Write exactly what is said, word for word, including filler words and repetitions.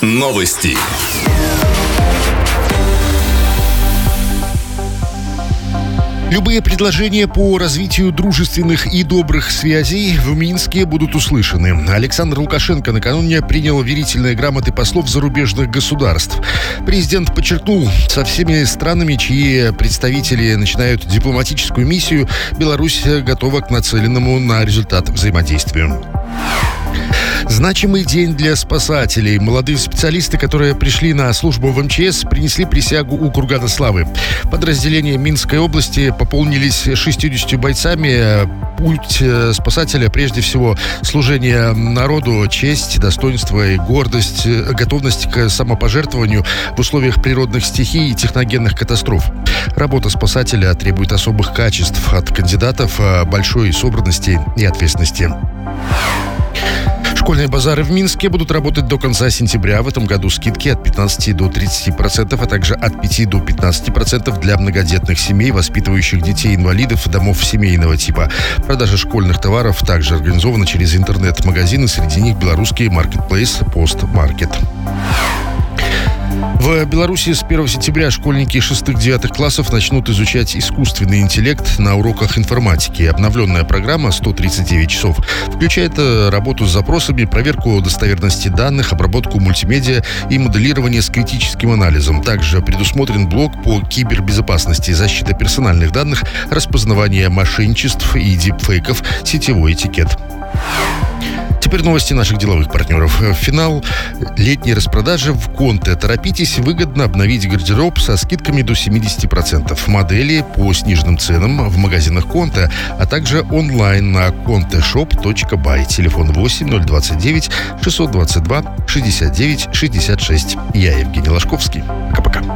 Новости. Любые предложения по развитию дружественных и добрых связей в Минске будут услышаны. Александр Лукашенко накануне принял верительные грамоты послов зарубежных государств. Президент подчеркнул, со всеми странами, чьи представители начинают дипломатическую миссию, Беларусь готова к нацеленному на результат взаимодействию. Значимый день для спасателей. Молодые специалисты, которые пришли на службу в эм че эс, принесли присягу у Кургана Славы. Подразделения Минской области пополнились шестьюдесятью бойцами. Путь спасателя, прежде всего, служение народу, честь, достоинство и гордость, готовность к самопожертвованию в условиях природных стихий и техногенных катастроф. Работа спасателя требует особых качеств от кандидатов, большой собранности и ответственности. Школьные базары в Минске будут работать до конца сентября. В этом году скидки от пятнадцати до тридцати процентов, а также от пяти до пятнадцати процентов для многодетных семей, воспитывающих детей-инвалидов, домов семейного типа. Продажа школьных товаров также организована через интернет-магазины, среди них белорусский маркетплейс «Постмаркет». В Беларуси с первого сентября школьники шестых-девятых классов начнут изучать искусственный интеллект на уроках информатики. Обновленная программа сто тридцать девять часов включает работу с запросами, проверку достоверности данных, обработку мультимедиа и моделирование с критическим анализом. Также предусмотрен блок по кибербезопасности, защита персональных данных, распознавание мошенничеств и дипфейков, сетевой этикет. Теперь новости наших деловых партнеров. Финал летней распродажи в Конте. Торопитесь, выгодно обновить гардероб со скидками до семидесяти процентов. Модели по сниженным ценам в магазинах Конте, а также онлайн на контешоп точка бай. Телефон восемь ноль двадцать девять шестьсот двадцать два шестьдесят девять шестьдесят шесть. Я Евгений Ложковский. Пока-пока.